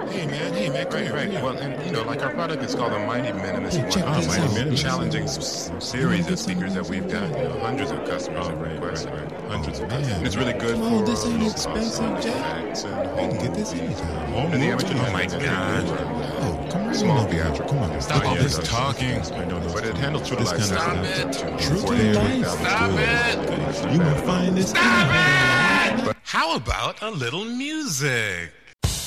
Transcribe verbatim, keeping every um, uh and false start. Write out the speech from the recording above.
Hey man, hey man, come Right, here, right. come here. Well, and you know, like our product is called the Mighty Minimalist. Hey, check One. this Mighty out. Minimalist. Check Challenging this s- out. series You of speakers that we've got. You know, hundreds of customers Oh, have right, requested. right, right. Hundreds Oh, of customers. man. And it's really good Come for on, this uh, ain't low-cost expensive, Jack. effects and You home can get this movies. anytime. Home And the movies, amateur oh my might get God. it. Oh, come right Small on up here. theatrical. Come on. Stop Oh, all yeah, this that's- talking. that's- I know this. But it handles True to This Life. kind of Stop stuff. it. True to forty-eight Life. thousand Stop good. it. You gonna find this. How about a little music?